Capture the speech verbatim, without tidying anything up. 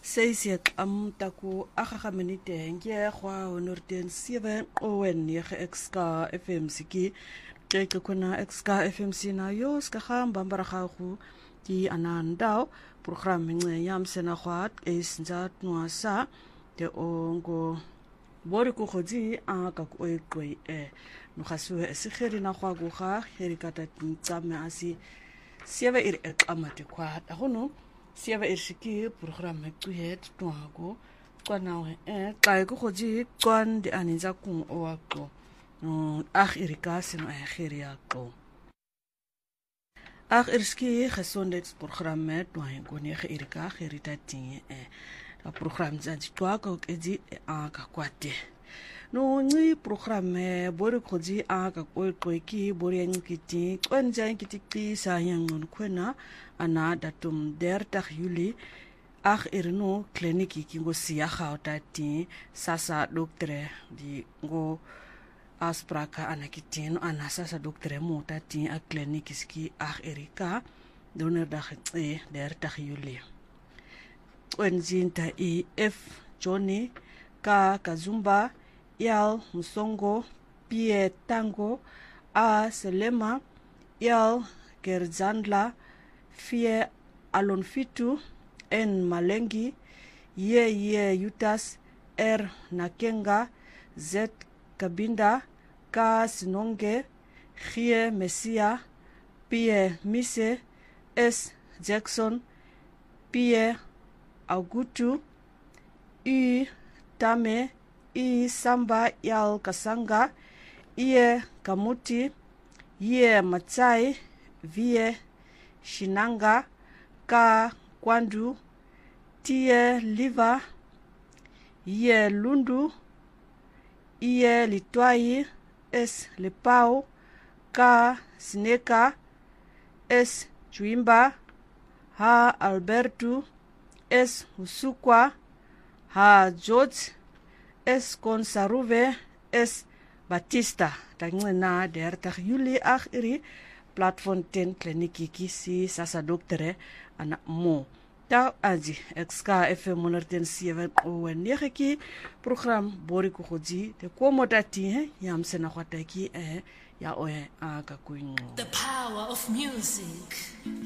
Seisiek am taku akakamenite nge kwa honorten seven owen nege exka F M C ki keke kuna exka F M C na yos kakam bambara kaku di anandao program nge yam sena kwat is njat nuasa te ongo bori ko khodi a ka ko e koi e no khasu se kheri na kwa go kha kheri kata tsame asi sieve ir ek amate kwa ahono sieve ir shiki program ku het twago kwa na e kai ko khodi kwan di aninza ku o ako no ag irika sino e kheri ako ag irski gesondheidsprogram met twain ko ne irika kheri tati e a program zanti twago edi a ka kwate no ni programme bori khodi a ka ko ko ki bori ngiti kwenza ngiti ti sa yang kwena ana datum der tag juli ag erno kliniki ki ngo sia gautati sasa doktere di ngo aspraka anakitin ana sasa doktere mo tati a kliniki ski ag erika doner dag e der tag juli Wenzinta I F Johnny Ka Kazumba Yal Musongo Pie Tango A Selema Yal Gerzandla Fie Alonfitu En Malengi Ye Ye Yutas Er Nakenga Z Kabinda Ka Sinonge Gie Messia Pie Mise S Jackson Pie Augutu I Tame I Samba Yal Kasanga Ie Kamuti Ye Matsai Vie Shinanga Ka Kwandu Tie Liva Ye Lundu Ie Litwai Es Lepau Ka Sineka Es Chuimba Ha Alberto Es Usukwa Ha George Es Konsaruve Es Batista tangena der tag juli ag iri platform ten kliniki kisi sasa doktere ana mo ta aji exka F M one oh seven o nege ki program bori ko khodi te komodati he yam sena khwata ki e ya oe aga kuingo The power of music.